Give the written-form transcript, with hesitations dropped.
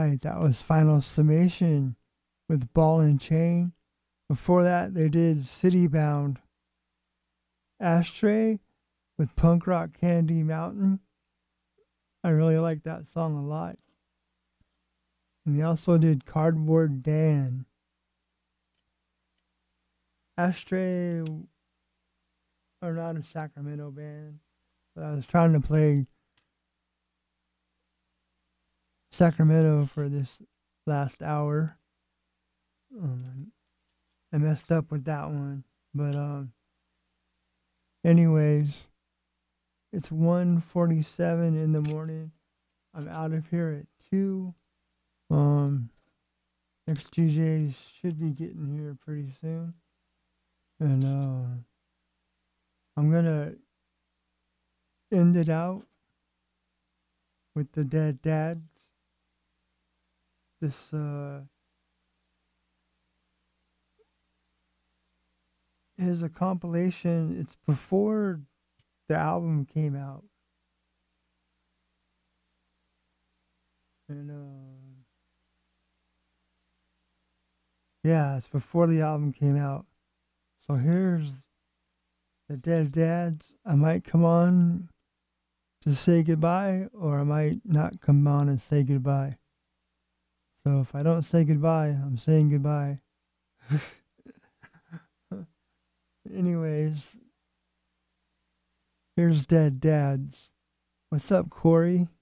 right, that was Final Summation with Ball and Chain. Before that, they did City Bound Ashtray with Punk Rock Candy Mountain. I really like that song a lot. And they also did Cardboard Dan. Ashtray are not a Sacramento band, but I was trying to play Sacramento for this last hour. I messed up with that one, but anyways, it's 1:47 in the morning. I'm out of here at 2. XGJ should be getting here pretty soon, and I'm gonna end it out with the Dead Dads. This is a compilation. It's before the album came out, and yeah, it's before the album came out. So here's the Dead Dads. I might come on to say goodbye, or I might not come on and say goodbye. So if I don't say goodbye, I'm saying goodbye. Anyways, here's Dead Dads. What's up, Corey?